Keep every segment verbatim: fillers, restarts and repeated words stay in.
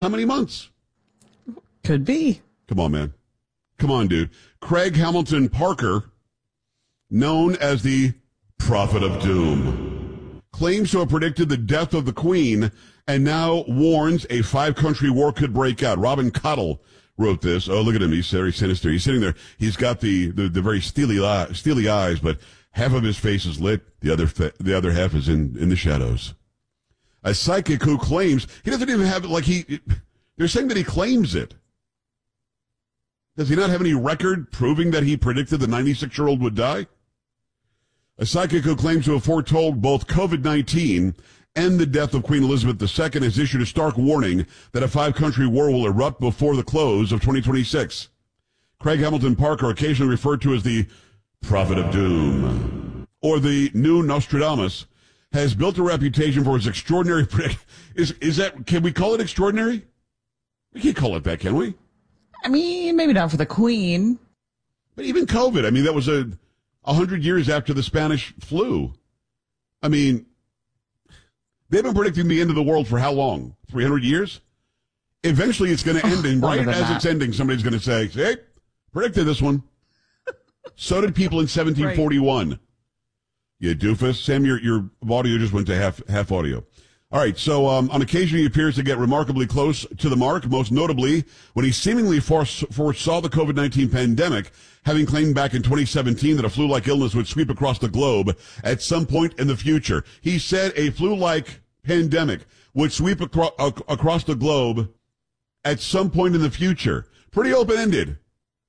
how many months? Could be. Come on, man. Come on, dude. Craig Hamilton Parker, known as the Prophet of Doom, claims to have predicted the death of the Queen and now warns a five-country war could break out. Robin Cottle wrote this. Oh, look at him. He's very sinister. He's sitting there. He's got the, the, the very steely, eye, steely eyes, but half of his face is lit. The other, the other half is in, in the shadows. A psychic who claims, he doesn't even have it like he, they're saying that he claims it. Does he not have any record proving that he predicted the ninety-six-year-old would die? A psychic who claims to have foretold both COVID nineteen and the death of Queen Elizabeth the Second has issued a stark warning that a five-country war will erupt before the close of twenty twenty-six. Craig Hamilton Parker, occasionally referred to as the Prophet of Doom, or the new Nostradamus, has built a reputation for his extraordinary prediction. Is, is that, can we call it extraordinary? We can't call it that, can we? I mean, maybe not for the Queen. But even COVID, I mean, that was a, a hundred years after the Spanish flu. I mean, they've been predicting the end of the world for how long? three hundred years? Eventually it's going to end, and right as that. It's ending, somebody's going to say, hey, predicted this one. So did people in seventeen forty-one. Right. You doofus. Sam, your, your audio just went to half, half audio. All right, so um, on occasion he appears to get remarkably close to the mark, most notably when he seemingly foresaw the COVID nineteen pandemic, having claimed back in twenty seventeen that a flu-like illness would sweep across the globe at some point in the future. He said a flu-like pandemic would sweep acro- ac- across the globe at some point in the future. Pretty open-ended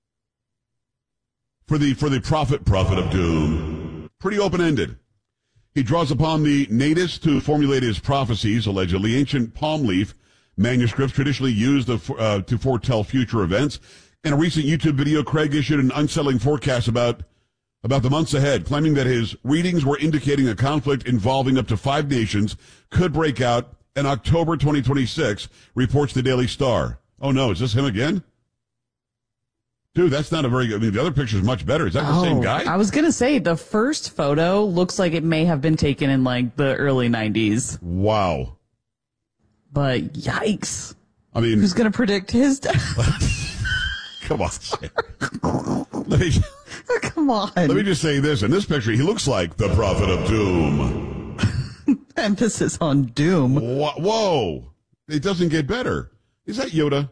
for the for the prophet, prophet of doom. Pretty open-ended. He draws upon the natives to formulate his prophecies, allegedly ancient palm leaf manuscripts traditionally used to, uh, to foretell future events. In a recent YouTube video, Craig issued an unsettling forecast about about the months ahead, claiming that his readings were indicating a conflict involving up to five nations could break out in October twenty twenty-six, reports the Daily Star. Oh no, is this him again? Dude, that's not a very good, I mean, the other picture is much better. Is that the oh, same guy? I was going to say, the first photo looks like it may have been taken in, like, the early nineties. Wow. But, yikes. I mean... Who's going to predict his death? Come on. Let me, Come on. Let me just say this. In this picture, he looks like the Prophet of Doom. Emphasis on doom. Whoa. Whoa. It doesn't get better. Is that Yoda?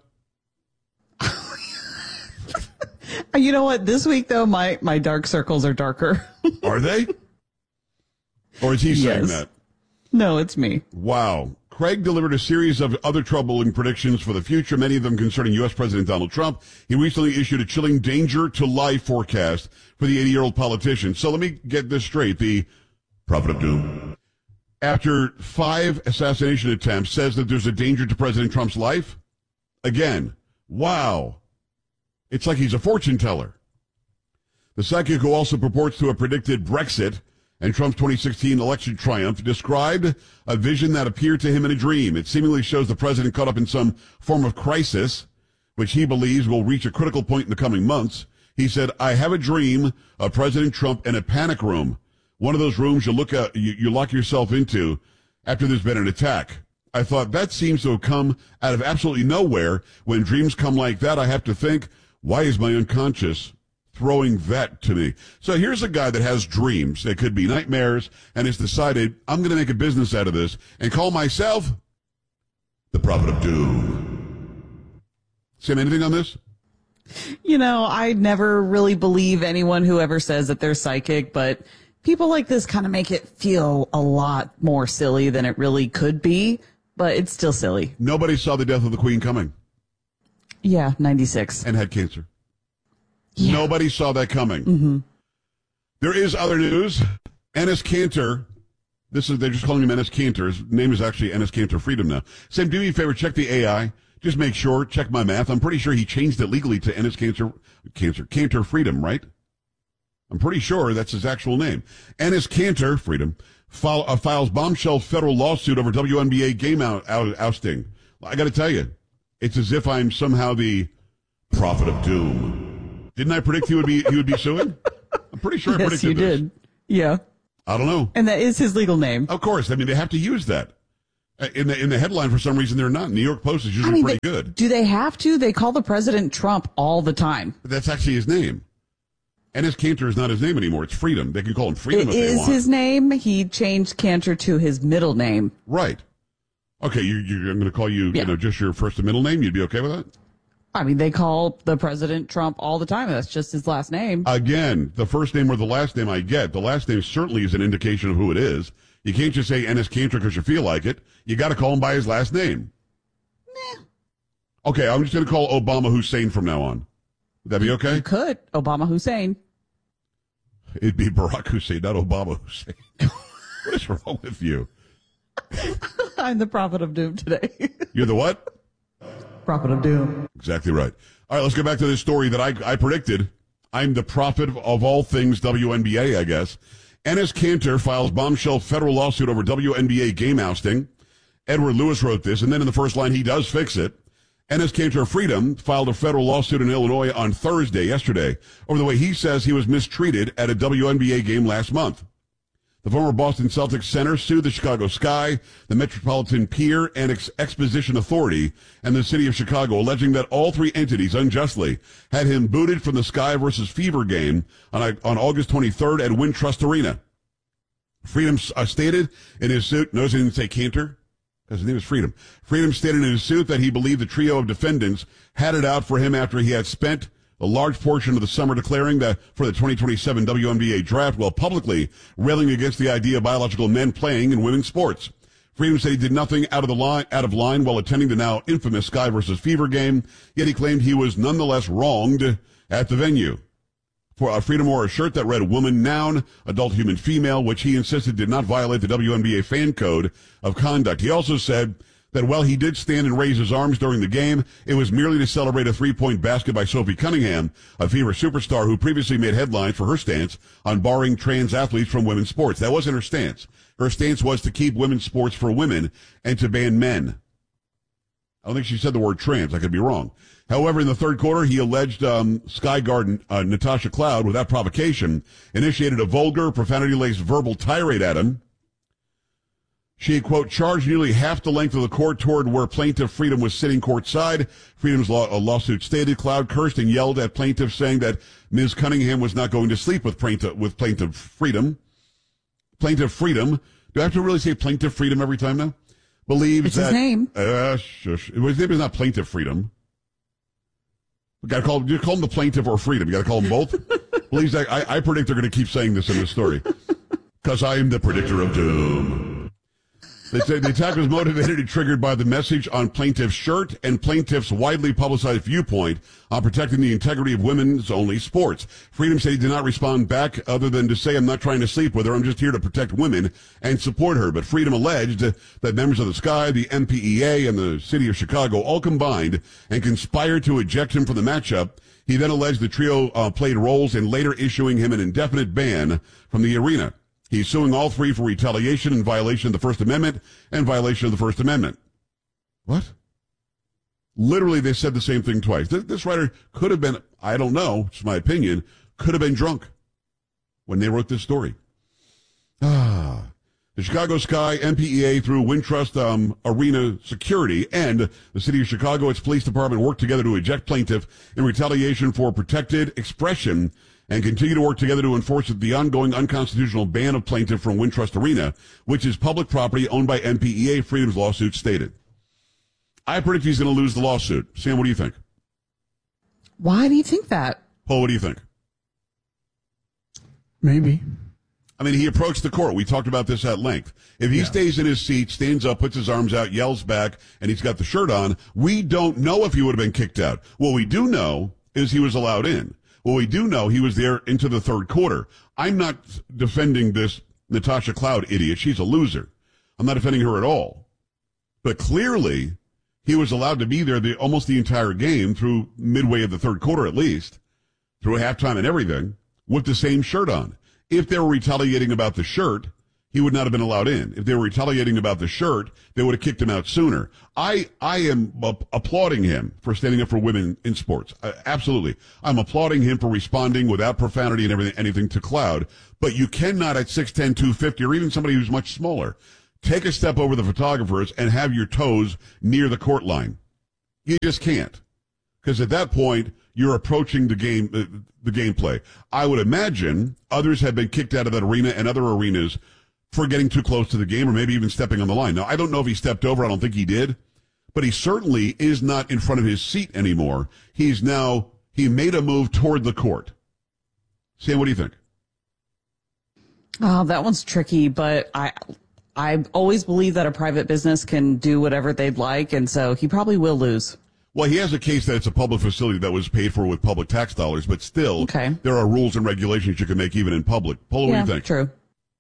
You know what? This week, though, my, my dark circles are darker. Are they? Or is he saying yes. that? No, it's me. Wow. Craig delivered a series of other troubling predictions for the future, many of them concerning U S. President Donald Trump. He recently issued a chilling danger to life forecast for the eighty-year-old politician. So let me get this straight. The Prophet of Doom, after five assassination attempts, says that there's a danger to President Trump's life. Again, wow. It's like he's a fortune teller. The psychic, who also purports to have predicted Brexit and Trump's twenty sixteen election triumph, described a vision that appeared to him in a dream. It seemingly shows the president caught up in some form of crisis, which he believes will reach a critical point in the coming months. He said, I have a dream of President Trump in a panic room, one of those rooms you look at, you, you lock yourself into after there's been an attack. I thought that seems to have come out of absolutely nowhere. When dreams come like that, I have to think, why is my unconscious throwing that to me? So here's a guy that has dreams. They could be nightmares, and has decided, I'm going to make a business out of this and call myself the Prophet of Doom. Sam, anything on this? You know, I never really believe anyone who ever says that they're psychic, but people like this kind of make it feel a lot more silly than it really could be, but it's still silly. Nobody saw the death of the Queen coming. Yeah, ninety-six. And had cancer. Yeah. Nobody saw that coming. Mm-hmm. There is other news. Enes Kanter. This is, they're just calling him Enes Kanter. His name is actually Enes Kanter Freedom now. Sam, do me a favor, check the A I. Just make sure, check my math. I'm pretty sure he changed it legally to Enes Kanter, Cancer, Kanter Freedom, right? I'm pretty sure that's his actual name. Enes Kanter Freedom file, uh, files bombshell federal lawsuit over W N B A game out, out, ousting. I got to tell you, it's as if I'm somehow the Prophet of Doom. Didn't I predict he would be he would be suing? I'm pretty sure I yes, predicted you this. did. Yeah. I don't know. And that is his legal name. Of course. I mean, they have to use that. In the in the headline, for some reason, they're not. New York Post is usually I mean, pretty they, good. Do they have to? They call the president Trump all the time. But that's actually his name. Enes Kanter is not his name anymore. It's Freedom. They can call him Freedom It if they is want. his name. He changed Cantor to his middle name. Right. Okay, you, you, I'm going to call you, Yeah. you know, just your first and middle name. You'd be okay with that? I mean, they call the president Trump all the time. That's just his last name. Again, the first name or the last name I get. The last name certainly is an indication of who it is. You can't just say Enes Kanter because you feel like it. You got to call him by his last name. Meh. Okay, I'm just going to call Obama Hussein from now on. Would that be okay? You could. Obama Hussein. It'd be Barack Hussein, not Obama Hussein. What is wrong with you? I'm the prophet of doom today. You're the what? Prophet of doom. Exactly right. All right, let's get back to this story that I, I predicted. I'm the prophet of all things W N B A, I guess. Enes Kanter files bombshell federal lawsuit over W N B A game ousting. Edward Lewis wrote this, and then in the first line, he does fix it. Enes Kanter Freedom filed a federal lawsuit in Illinois on Thursday, yesterday, over the way he says he was mistreated at a W N B A game last month. The former Boston Celtics center sued the Chicago Sky, the Metropolitan Pier and Ex- Exposition Authority, and the city of Chicago, alleging that all three entities unjustly had him booted from the Sky versus Fever game on, on August twenty-third at Wintrust Arena. Freedom uh, stated in his suit, notice he didn't say Kanter, because his name is Freedom. Freedom stated in his suit that he believed the trio of defendants had it out for him after he had spent a large portion of the summer declaring that for the twenty twenty-seven W N B A draft while publicly railing against the idea of biological men playing in women's sports. Freedom said he did nothing out of the line, out of line while attending the now infamous Sky versus Fever game, yet he claimed he was nonetheless wronged at the venue. For uh, Freedom wore a shirt that read woman noun, adult human female, which he insisted did not violate the W N B A fan code of conduct. He also said that while he did stand and raise his arms during the game, it was merely to celebrate a three-point basket by Sophie Cunningham, a Fever superstar who previously made headlines for her stance on barring trans athletes from women's sports. That wasn't her stance. Her stance was to keep women's sports for women and to ban men. I don't think she said the word trans. I could be wrong. However, in the third quarter, he alleged um, Sky Guard uh, Natasha Cloud, without provocation, initiated a vulgar, profanity-laced verbal tirade at him. She, quote, charged nearly half the length of the court toward where plaintiff Freedom was sitting courtside. Freedom's law, a lawsuit stated Cloud cursed and yelled at plaintiff, saying that Miz Cunningham was not going to sleep with plaintiff, with plaintiff Freedom. Plaintiff Freedom. Do I have to really say plaintiff Freedom every time now? Believes It's that. his name. Uh, shush. His name is not Plaintiff Freedom. We gotta call, you call him the plaintiff or Freedom. You gotta call them both. Believes that. I, I predict they're gonna keep saying this in this story. Because I am the predictor of doom. They say the attack was motivated and triggered by the message on plaintiff's shirt and plaintiff's widely publicized viewpoint on protecting the integrity of women's only sports. Freedom said he did not respond back other than to say, I'm not trying to sleep with her. I'm just here to protect women and support her. But Freedom alleged that members of the Sky, the M P E A, and the city of Chicago all combined and conspired to eject him from the matchup. He then alleged the trio uh, played roles in later issuing him an indefinite ban from the arena. He's suing all three for retaliation in violation of the First Amendment and violation of the First Amendment. What? Literally, they said the same thing twice. This, this writer could have been, I don't know, it's my opinion, could have been drunk when they wrote this story. Ah. The Chicago Sky, M P E A, through Wintrust um, Arena Security, and the City of Chicago, its police department worked together to eject plaintiff in retaliation for protected expression and continue to work together to enforce the ongoing unconstitutional ban of plaintiff from Wintrust Arena, which is public property owned by M P E A, Freedom's lawsuit stated. I predict he's going to lose the lawsuit. Sam, what do you think? Why do you think that? Paul, what do you think? Maybe. I mean, he approached the court. We talked about this at length. If he yeah. stays in his seat, stands up, puts his arms out, yells back, and he's got the shirt on, we don't know if he would have been kicked out. What we do know is he was allowed in. Well, we do know he was there into the third quarter. I'm not defending this Natasha Cloud idiot. She's a loser. I'm not defending her at all. But clearly, he was allowed to be there the, almost the entire game through midway of the third quarter at least, through halftime and everything, with the same shirt on. If they were retaliating about the shirt, he would not have been allowed in. If they were retaliating about the shirt, they would have kicked him out sooner. I I am uh, applauding him for standing up for women in sports. Uh, absolutely. I'm applauding him for responding without profanity and everything, anything to Cloud. But you cannot at six ten, two fifty, or even somebody who's much smaller, take a step over the photographers and have your toes near the court line. You just can't. Because at that point, you're approaching the game, uh, the gameplay. I would imagine others have been kicked out of that arena and other arenas for getting too close to the game or maybe even stepping on the line. Now, I don't know if he stepped over. I don't think he did. But he certainly is not in front of his seat anymore. He's now, he made a move toward the court. Sam, what do you think? Oh, that one's tricky, but I I always believe that a private business can do whatever they'd like, and so he probably will lose. Well, he has a case that it's a public facility that was paid for with public tax dollars, but still, okay. There are rules and regulations you can make even in public. Polo, yeah, what do you think? True.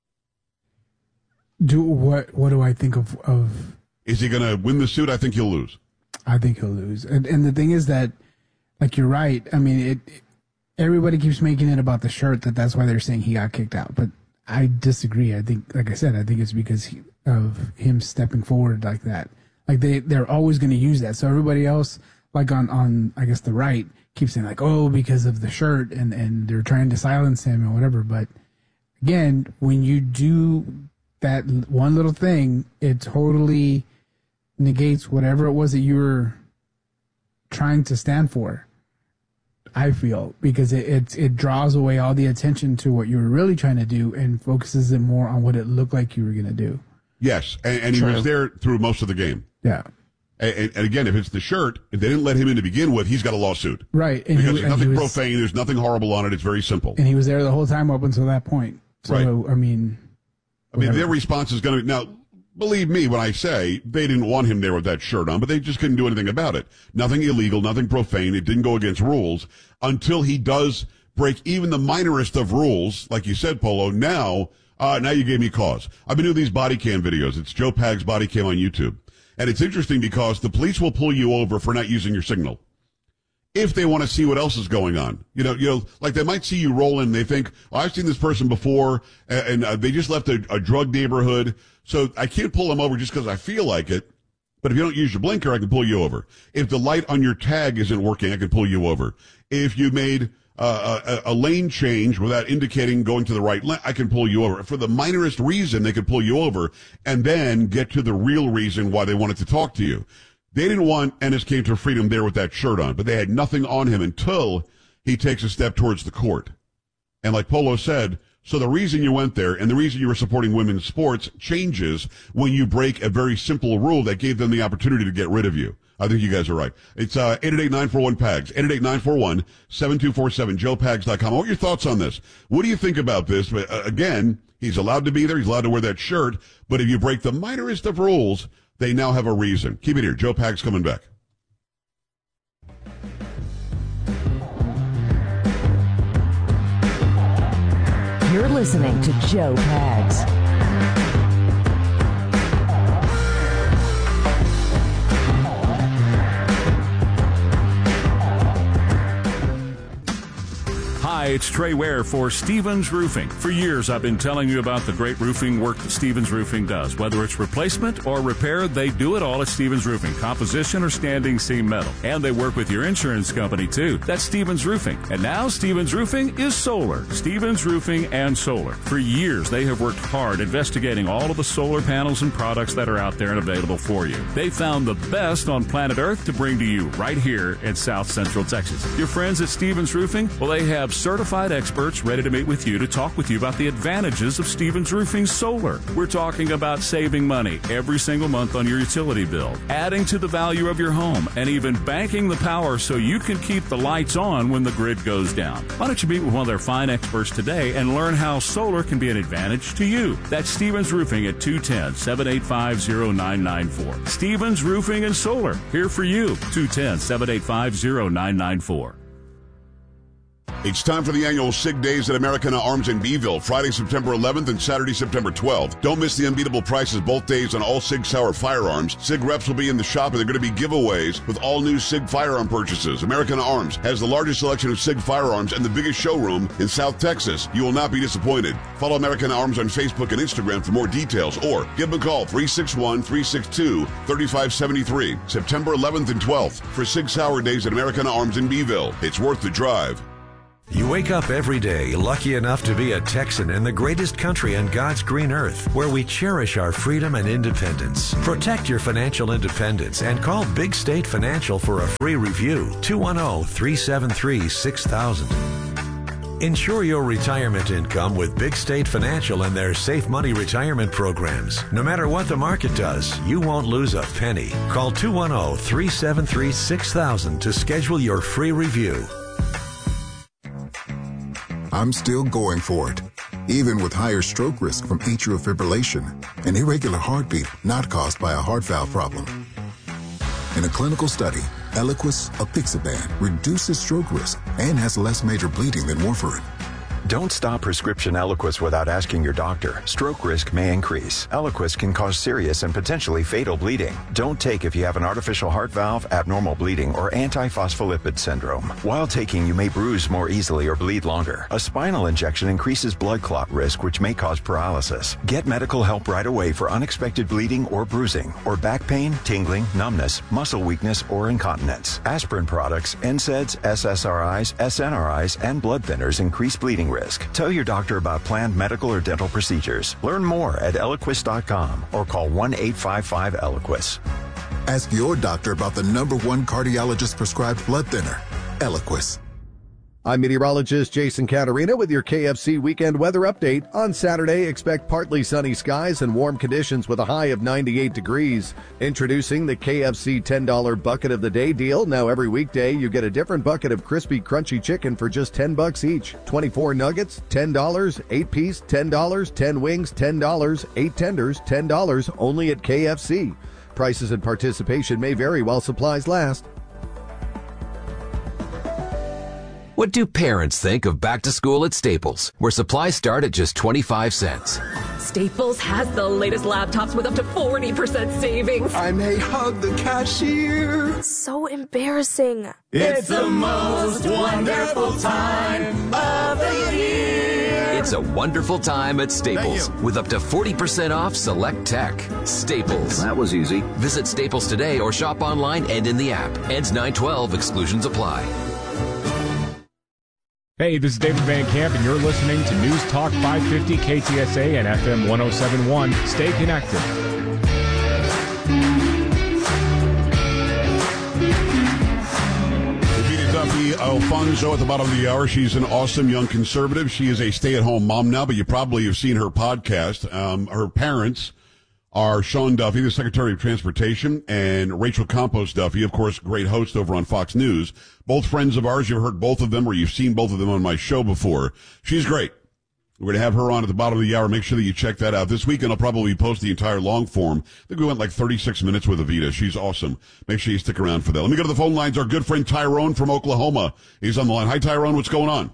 Do what? What do I think of? of Is he going to win the suit? I think he'll lose. I think he'll lose. And, and the thing is that, like, you're right. I mean, it, it. Everybody keeps making it about the shirt that that's why they're saying he got kicked out. But I disagree. I think, like I said, I think it's because he, of him stepping forward like that. Like they, they're always going to use that. So everybody else, like on, on, I guess the right, keeps saying like, oh, because of the shirt, and, and they're trying to silence him and whatever. But again, when you do that one little thing, it totally negates whatever it was that you were trying to stand for. I feel, because it, it it draws away all the attention to what you were really trying to do and focuses it more on what it looked like you were going to do. Yes, and, and he was there through most of the game. Yeah. And, and again, if it's the shirt, if they didn't let him in to begin with, he's got a lawsuit. Right. And because he, there's nothing was, profane, there's nothing horrible on it, it's very simple. And he was there the whole time up until that point. So, right. I mean... I mean, their response is going to be... Now, believe me when I say they didn't want him there with that shirt on, but they just couldn't do anything about it. Nothing illegal, nothing profane. It didn't go against rules until he does break even the minorest of rules. Like you said, Polo, now, uh, now you gave me cause. I've been doing these body cam videos. It's Joe Pag's body cam on YouTube. And it's interesting because the police will pull you over for not using your signal if they want to see what else is going on. You know, you know, like they might see you roll in. They think, oh, I've seen this person before, and, and uh, they just left a, a drug neighborhood. So I can't pull them over just because I feel like it. But if you don't use your blinker, I can pull you over. If the light on your tag isn't working, I can pull you over. If you made uh, a, a lane change without indicating going to the right lane, I can pull you over. For the minorest reason, they could pull you over and then get to the real reason why they wanted to talk to you. They didn't want Enes Kanter Freedom there with that shirt on, but they had nothing on him until he takes a step towards the court. And like Polo said, so the reason you went there and the reason you were supporting women's sports changes when you break a very simple rule that gave them the opportunity to get rid of you. I think you guys are right. It's uh, eight eight eight, nine four one, P A G S, eight eight eight, nine four one, seven two four seven, joe pags dot com. What are your thoughts on this? What do you think about this? But, uh, again, he's allowed to be there. He's allowed to wear that shirt. But if you break the minorest of rules, they now have a reason. Keep it here. Joe Pags coming back. You're listening to Joe Pags. Hi, it's Trey Ware for Stevens Roofing. For years, I've been telling you about the great roofing work that Stevens Roofing does. Whether it's replacement or repair, they do it all at Stevens Roofing, composition or standing seam metal. And they work with your insurance company, too. That's Stevens Roofing. And now Stevens Roofing is solar. Stevens Roofing and Solar. For years, they have worked hard investigating all of the solar panels and products that are out there and available for you. They found the best on planet Earth to bring to you right here in South Central Texas. Your friends at Stevens Roofing, well, they have certified experts ready to meet with you to talk with you about the advantages of Stevens Roofing Solar. We're talking about saving money every single month on your utility bill, adding to the value of your home, and even banking the power so you can keep the lights on when the grid goes down. Why don't you meet with one of their fine experts today and learn how solar can be an advantage to you? That's Stevens Roofing at two one zero, seven eight five, zero nine nine four. Stevens Roofing and Solar, here for you, two one zero, seven eight five, zero nine nine four. It's time for the annual SIG Days at Americana Arms in Beeville, Friday, September eleventh and Saturday, September twelfth. Don't miss the unbeatable prices both days on all SIG Sauer firearms. SIG reps will be in the shop, and they're going to be giveaways with all new SIG firearm purchases. Americana Arms has the largest selection of SIG firearms and the biggest showroom in South Texas. You will not be disappointed. Follow Americana Arms on Facebook and Instagram for more details, or give them a call, three six one, three six two, three five seven three. September eleventh and twelfth for SIG Sauer Days at Americana Arms in Beeville. It's worth the drive. You wake up every day lucky enough to be a Texan in the greatest country on God's green earth, where we cherish our freedom and independence. Protect your financial independence and call Big State Financial for a free review. two one zero, three seven three, six thousand. Ensure your retirement income with Big State Financial and their Safe Money retirement programs. No matter what the market does, you won't lose a penny. Call two one zero, three seven three, six thousand to schedule your free review. I'm still going for it, even with higher stroke risk from atrial fibrillation, an irregular heartbeat not caused by a heart valve problem. In a clinical study, Eliquis apixaban reduces stroke risk and has less major bleeding than warfarin. Don't stop prescription Eliquis without asking your doctor. Stroke risk may increase. Eliquis can cause serious and potentially fatal bleeding. Don't take if you have an artificial heart valve, abnormal bleeding, or antiphospholipid syndrome. While taking, you may bruise more easily or bleed longer. A spinal injection increases blood clot risk, which may cause paralysis. Get medical help right away for unexpected bleeding or bruising, or back pain, tingling, numbness, muscle weakness, or incontinence. Aspirin products, N SAIDs, S S R Is, S N R Is, and blood thinners increase bleeding risk. Tell your doctor about planned medical or dental procedures. Learn more at Eliquis dot com or call one eight five five Eliquis. Ask your doctor about the number one cardiologist prescribed blood thinner, Eliquis. I'm meteorologist Jason Caterina with your K F C weekend weather update. On Saturday, expect partly sunny skies and warm conditions with a high of ninety-eight degrees. Introducing the K F C ten dollar bucket of the day deal. Now every weekday, you get a different bucket of crispy, crunchy chicken for just ten bucks each. twenty-four nuggets, ten dollars, eight piece, ten dollars, ten wings, ten dollars, eight tenders, ten dollars, only at K F C. Prices and participation may vary while supplies last. What do parents think of back to school at Staples, where supplies start at just twenty-five cents? Staples has the latest laptops with up to forty percent savings. I may hug the cashier. So embarrassing. It's the most wonderful time of the year. It's a wonderful time at Staples with up to forty percent off select tech. Staples. That was easy. Visit Staples today or shop online and in the app. Ends nine twelve. Exclusions apply. Hey, this is David Van Camp, and you're listening to News Talk five fifty K T S A and F M one oh seven point one. Stay connected. Evita Duffy Alfonso at the bottom of the hour. She's an awesome young conservative. She is a stay-at-home mom now, but you probably have seen her podcast. Um, her parents are Sean Duffy, the Secretary of Transportation, and Rachel Campos Duffy, of course, great host over on Fox News. Both friends of ours. You've heard both of them, or you've seen both of them on my show before. She's great. We're going to have her on at the bottom of the hour. Make sure that you check that out. This weekend, I'll probably post the entire long form. I think we went like thirty-six minutes with Evita. She's awesome. Make sure you stick around for that. Let me go to the phone lines. Our good friend Tyrone from Oklahoma. He's on the line. Hi, Tyrone. What's going on?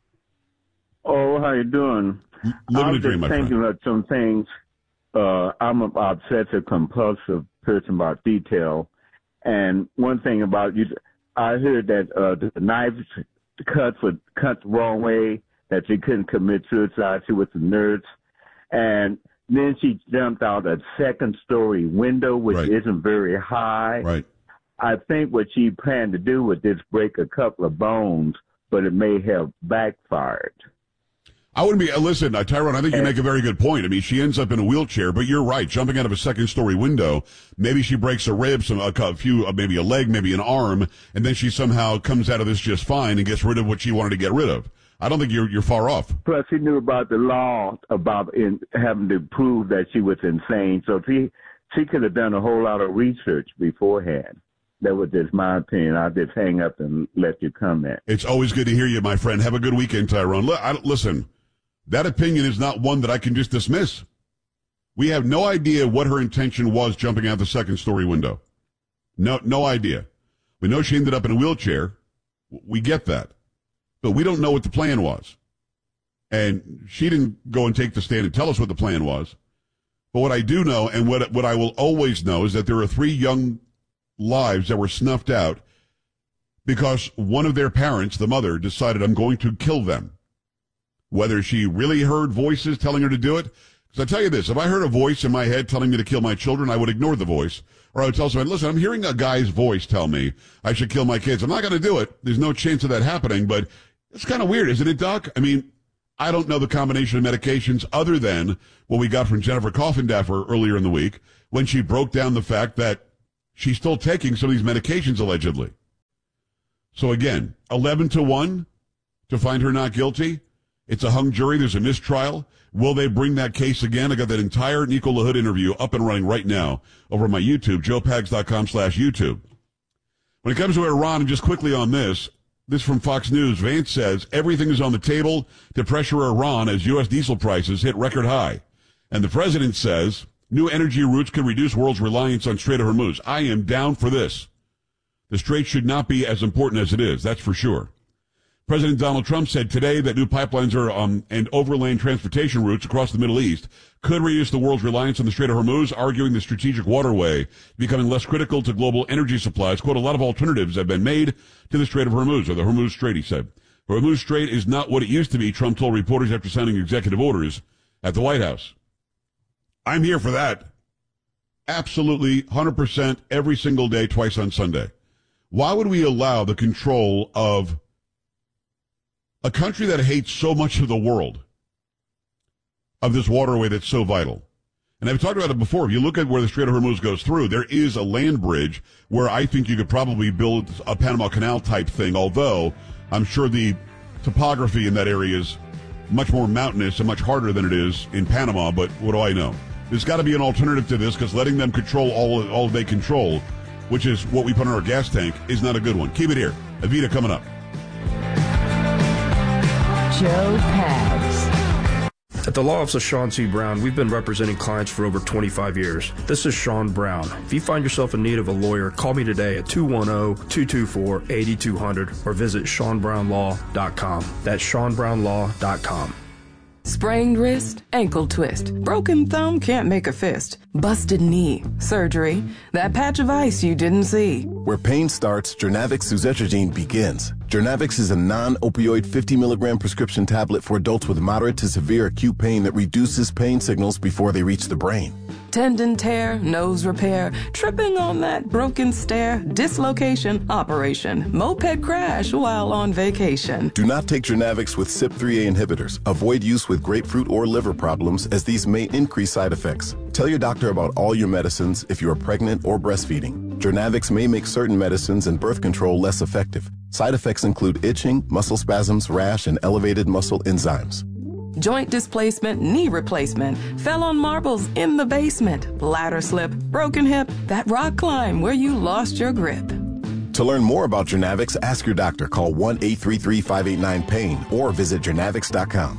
Oh, how you doing? Living a dream, my friend. I'm just thinking about some things. Uh, I'm an obsessive compulsive person about detail. And one thing about you, I heard that uh, the knife cuts were cut the wrong way, that she couldn't commit suicide. She was a nurse. And then she jumped out a second story window, which right. isn't very high. Right. I think what she planned to do was just break a couple of bones, but it may have backfired. I wouldn't be, uh, listen, uh, Tyrone, I think you make a very good point. I mean, she ends up in a wheelchair, but you're right. Jumping out of a second story window, maybe she breaks a rib, some, a, a few, uh, maybe a leg, maybe an arm, and then she somehow comes out of this just fine and gets rid of what she wanted to get rid of. I don't think you're, you're far off. Plus, she knew about the law about in, having to prove that she was insane. So she, she could have done a whole lot of research beforehand. That was just my opinion. I'll just hang up and let you comment. It's always good to hear you, my friend. Have a good weekend, Tyrone. L- I, listen. That opinion is not one that I can just dismiss. We have no idea what her intention was jumping out the second story window. No, no idea. We know she ended up in a wheelchair. We get that. But we don't know what the plan was. And she didn't go and take the stand and tell us what the plan was. But what I do know, and what, what I will always know, is that there are three young lives that were snuffed out because one of their parents, the mother, decided, I'm going to kill them. Whether she really heard voices telling her to do it. Because I tell you this, if I heard a voice in my head telling me to kill my children, I would ignore the voice. Or I would tell somebody, listen, I'm hearing a guy's voice tell me I should kill my kids. I'm not going to do it. There's no chance of that happening. But It's kind of weird, isn't it, Doc? I mean, I don't know the combination of medications other than what we got from Jennifer Coffindaffer earlier in the week when she broke down the fact that she's still taking some of these medications, allegedly. So again, eleven to one to find her not guilty. It's a hung jury. There's a mistrial. Will they bring that case again? I got that entire Nico LaHood interview up and running right now over my YouTube, joe pags dot com slash YouTube. When it comes to Iran, and just quickly on this, this from Fox News, Vance says everything is on the table to pressure Iran as U S diesel prices hit record high. And the president says new energy routes could reduce world's reliance on Strait of Hormuz. I am down for this. The Strait should not be as important as it is, that's for sure. President Donald Trump said today that new pipelines are um, and overland transportation routes across the Middle East could reduce the world's reliance on the Strait of Hormuz, arguing the strategic waterway becoming less critical to global energy supplies. Quote, a lot of alternatives have been made to the Strait of Hormuz, or the Hormuz Strait, he said. The Hormuz Strait is not what it used to be, Trump told reporters after signing executive orders at the White House. I'm here for that. Absolutely, one hundred percent, every single day, twice on Sunday. Why would we allow the control of a country that hates so much of the world, of this waterway that's so vital? And I've talked about it before. If you look at where the Strait of Hormuz goes through, there is a land bridge where I think you could probably build a Panama Canal type thing, although I'm sure the topography in that area is much more mountainous and much harder than it is in Panama, but what do I know? There's got to be an alternative to this, because letting them control all, all they control, which is what we put in our gas tank, is not a good one. Keep it here. Avita coming up. Joe Pags. At the Law Office of Sean C. Brown, we've been representing clients for over twenty-five years. This is Sean Brown. If you find yourself in need of a lawyer, call me today at two one zero, two two four, eight two zero zero or visit sean brown law dot com. That's sean brown law dot com. Sprained wrist, ankle twist, broken thumb can't make a fist, busted knee, surgery, that patch of ice you didn't see. Where pain starts, Jernavix suzetrigine begins. Jernavix is a non-opioid fifty milligram prescription tablet for adults with moderate to severe acute pain that reduces pain signals before they reach the brain. Tendon tear, nose repair, tripping on that broken stair, dislocation, operation, moped crash while on vacation. Do not take Jernavix with C Y P three A inhibitors. Avoid use with grapefruit or liver problems, as these may increase side effects. Tell your doctor about all your medicines if you are pregnant or breastfeeding. Jernavix may make certain medicines and birth control less effective. Side effects include itching, muscle spasms, rash, and elevated muscle enzymes. Joint displacement, knee replacement, fell on marbles in the basement, ladder slip, broken hip, that rock climb where you lost your grip. To learn more about Jernavix, ask your doctor. Call one eight three three, five eight nine, pain or visit jernavix dot com.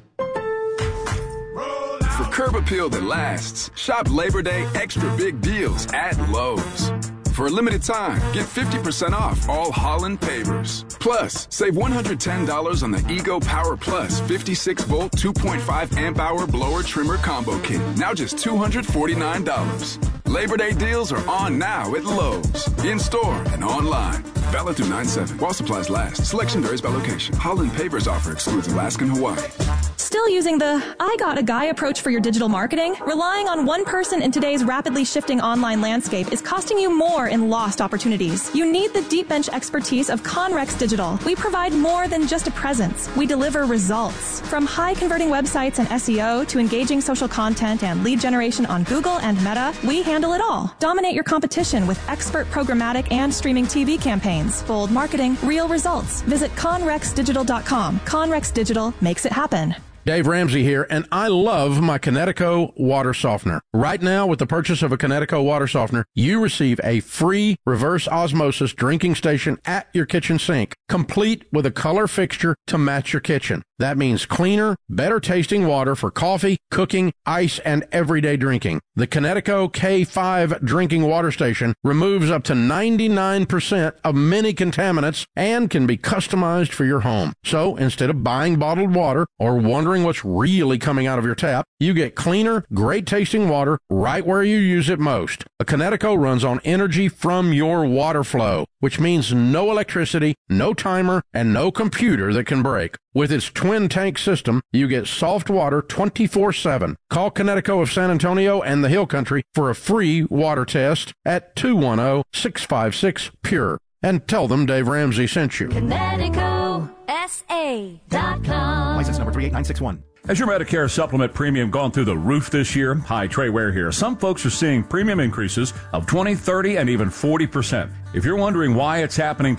For curb appeal that lasts, shop Labor Day extra big deals at Lowe's. For a limited time, get fifty percent off all Holland pavers. Plus, save one hundred ten dollars on the Ego Power Plus fifty-six volt two point five amp hour blower trimmer combo kit. Now just two hundred forty-nine dollars. Labor Day deals are on now at Lowe's. In store and online. Valid through nine seven. While supplies last. Selection varies by location. Holland pavers offer excludes Alaska and Hawaii. Still using the I got a guy approach for your digital marketing? Relying on one person in today's rapidly shifting online landscape is costing you more in lost opportunities. You need the deep bench expertise of Conrex Digital. We provide more than just a presence. We deliver results. From high converting websites and S E O to engaging social content and lead generation on Google and Meta, we handle it all. Dominate your competition with expert programmatic and streaming T V campaigns. Bold marketing, real results. Visit conrex digital dot com. Conrex Digital makes it happen. Dave Ramsey here, and I love my Kinetico water softener. Right now, with the purchase of a Kinetico water softener, you receive a free reverse osmosis drinking station at your kitchen sink, complete with a color fixture to match your kitchen. That means cleaner, better tasting water for coffee, cooking, ice, and everyday drinking. The Kinetico K five drinking water station removes up to ninety-nine percent of many contaminants and can be customized for your home. So instead of buying bottled water or wondering what's really coming out of your tap, you get cleaner, great tasting water right where you use it most. A Kinetico runs on energy from your water flow, which means no electricity, no timer, and no computer that can break. With its twin tank system, you get soft water twenty-four seven. Call Kinetico of San Antonio and the Hill Country for a free water test at two one zero, six five six, P U R E and tell them Dave Ramsey sent you. Kinetico, S S A dot com. License number three eight nine six one. Has your Medicare supplement premium gone through the roof this year? Hi, Trey Ware here. Some folks are seeing premium increases of twenty, thirty, and even forty percent. If you're wondering why it's happening